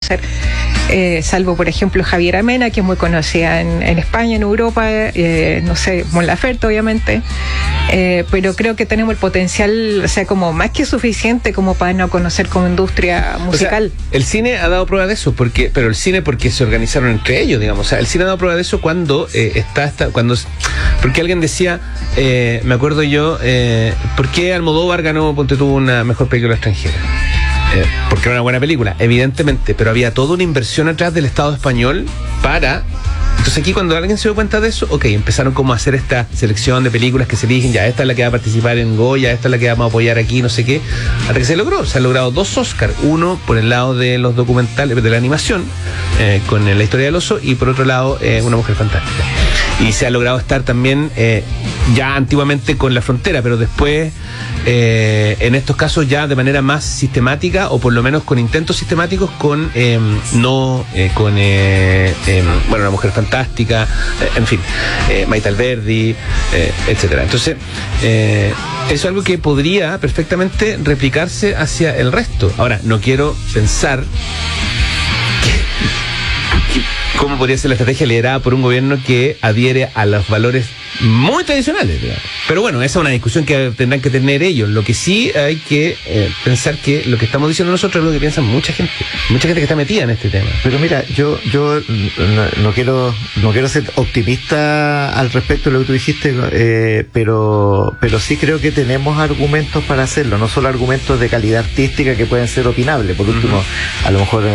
conocer, salvo por ejemplo Javiera Mena, que es muy conocida en España, en Europa, no sé, Mon Laferte obviamente, pero creo que tenemos el potencial, o sea, como más que suficiente como para no conocer como industria musical. O sea, el cine ha dado prueba de eso, pero el cine porque se organizaron entre ellos, digamos. O sea, el cine ha dado prueba de eso cuando porque alguien decía, me acuerdo yo, ¿por qué Almodóvar ganó, ponte tú, una mejor película extranjera? Porque era una buena película, evidentemente, pero había toda una inversión atrás del Estado español para... Entonces aquí cuando alguien se dio cuenta de eso, empezaron como a hacer esta selección de películas que se eligen, ya esta es la que va a participar en Goya, esta es la que vamos a apoyar aquí, no sé qué, hasta que se logró. Se han logrado 2 Oscars, uno por el lado de los documentales, de la animación, con La historia del oso, y por otro lado, Una mujer fantástica. Y se ha logrado estar también, ya antiguamente con La frontera, pero después, en estos casos ya de manera más sistemática, o por lo menos con intentos sistemáticos, con Una mujer fantástica, en fin, Maite Alberdi, etcétera. Entonces, eso es algo que podría perfectamente replicarse hacia el resto. Ahora, no quiero pensar cómo podría ser la estrategia liderada por un gobierno que adhiere a los valores muy tradicionales, digamos. Pero bueno, esa es una discusión que tendrán que tener ellos. Lo que sí hay que pensar que lo que estamos diciendo nosotros es lo que piensa mucha gente que está metida en este tema. Pero mira, yo no quiero ser optimista al respecto de lo que tú dijiste, pero sí creo que tenemos argumentos para hacerlo, no solo argumentos de calidad artística que pueden ser opinables. Por último, a lo mejor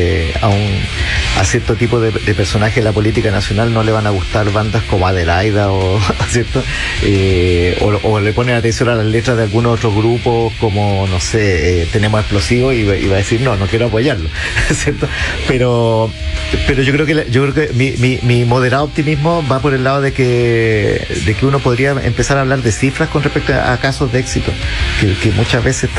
a cierto tipo de personajes de la política nacional no le van a gustar bandas como Adelaida ¿cierto? O le ponen atención a las letras de algunos otros grupos como, no sé, Tenemos Explosivos, y va a decir no quiero apoyarlo, ¿cierto? Pero yo creo que mi moderado optimismo va por el lado de que uno podría empezar a hablar de cifras con respecto a casos de éxito que muchas veces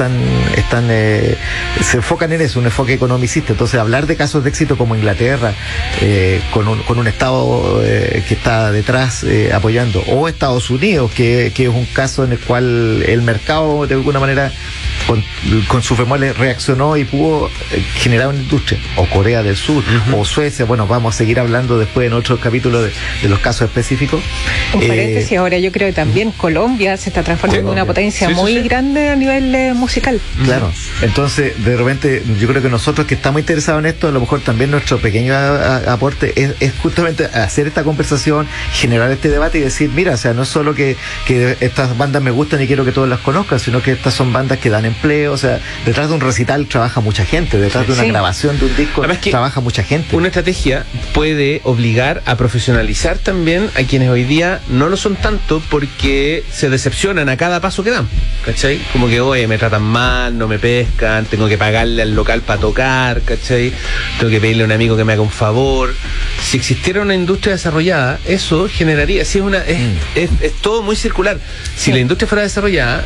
se enfocan en eso, un enfoque economicista. Entonces hablar de casos de éxito como Inglaterra, con un Estado que está detrás apoyando, o Estados Unidos, que es un caso en el cual el mercado de alguna manera con sus bemoles reaccionó y pudo generar una industria, o Corea del Sur, o Suecia. Bueno, vamos a seguir hablando después en otro capítulo de los casos específicos. Un paréntesis, ahora yo creo que también Colombia se está transformando en una potencia muy grande a nivel musical. Claro, entonces de repente yo creo que nosotros que estamos interesados en esto, a lo mejor también nuestro pequeño aporte es justamente hacer esta conversación, generar este debate y decir, mira, o sea, no es solo que estas bandas me gustan y quiero que todos las conozcan, sino que estas son bandas que dan empleo. O sea, detrás de un recital trabaja mucha gente, detrás de una grabación de un disco trabaja mucha gente. Una estrategia puede obligar a profesionalizar también a quienes hoy día no lo son tanto, porque se decepcionan a cada paso que dan, ¿cachai? Como que, oye, me tratan mal, no me pescan, tengo que pagarle al local para tocar, ¿cachai? Tengo que pedirle a un amigo que me haga un favor. Si existiera una industria desarrollada, eso generaría, es todo muy circular. Si la industria fuera desarrollada,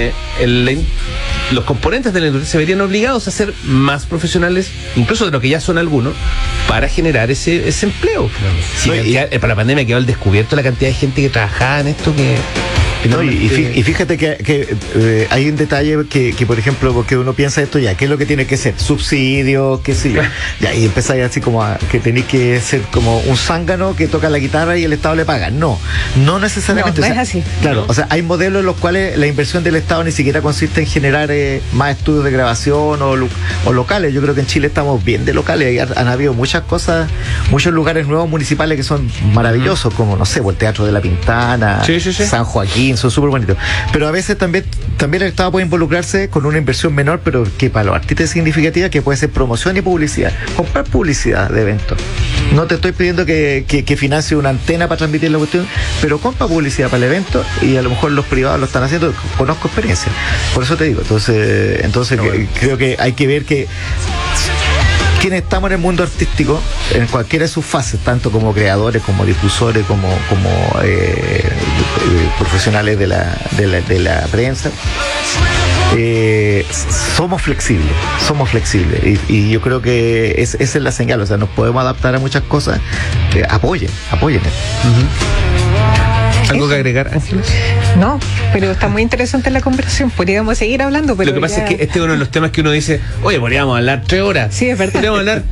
los componentes de la industria se verían obligados a ser más profesionales, incluso de lo que ya son algunos, para generar ese empleo. Para la pandemia quedó al descubierto la cantidad de gente que trabajaba en esto que... No, y fíjate que hay un detalle que, por ejemplo, porque uno piensa esto ya, ¿qué es lo que tiene que ser? Subsidio, qué sé yo. Ya, y empieza así como que tenéis que ser como un zángano que toca la guitarra y el Estado le paga. No necesariamente. No es así. Claro, o sea, hay modelos en los cuales la inversión del Estado ni siquiera consiste en generar más estudios de grabación o locales. Yo creo que en Chile estamos bien de locales. Han habido muchas cosas, muchos lugares nuevos municipales que son maravillosos, como, no sé, el Teatro de la Pintana, San Joaquín, son súper bonitos. Pero a veces también el Estado puede involucrarse con una inversión menor, pero que para los artistas es significativa, que puede ser promoción y publicidad. Comprar publicidad de eventos. No te estoy pidiendo que financie una antena para transmitir la cuestión, pero compra publicidad para el evento, y a lo mejor los privados lo están haciendo. Conozco experiencia. Por eso te digo. Entonces creo que hay que ver que quienes estamos en el mundo artístico, en cualquiera de sus fases, tanto como creadores, como difusores, como profesionales de la prensa, somos flexibles, y yo creo que esa es la señal. O sea, nos podemos adaptar a muchas cosas. Apoyen esto. ¿Algo que agregar, Ángeles? No, pero está muy interesante la conversación. Podríamos seguir hablando, pero lo que pasa es que este es uno de los temas que uno dice, oye, podríamos hablar 3 horas. Sí, es verdad. Podríamos hablar